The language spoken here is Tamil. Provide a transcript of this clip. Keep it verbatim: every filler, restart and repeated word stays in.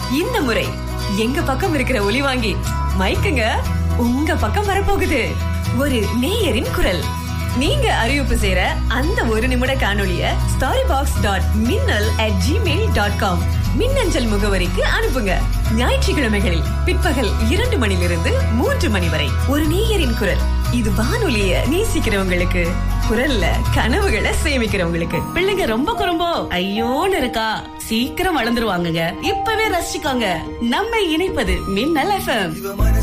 இந்த முறை எங்க பக்கம் இருக்கிற ஒலி வாங்கி மைக்குங்க உங்க பக்கம் வரப்போகுது. ஒரு நேயரின் குரல். நீங்க அறிவிப்பு செய்யற அந்த ஒரு நிமிட காணொளிய ஸ்டாரி பாக்ஸ் டாட் மின்னல் அட் ஜிமெயில் டாட் காம் மின்னஞ்சல் முகவரிக்கு அனுப்புங்க. ஞாயிற்றுக்கிழமைகளில் பிற்பகல் இரண்டு மணிலிருந்து மூன்று மணி வரை ஒரு நேயரின் குரல். இது வானொலிய நேசிக்கிறவங்களுக்கு, குரல்ல கனவுகளை சேமிக்கிறவங்களுக்கு. பிள்ளைங்க ரொம்ப குறும்போ ஐயோன்னு இருக்கா, சீக்கிரம் வளர்ந்துருவாங்க. இப்பவே ரசிச்சுக்கோங்க. நம்மை இணைப்பது மின்னல் எஃப்எம்.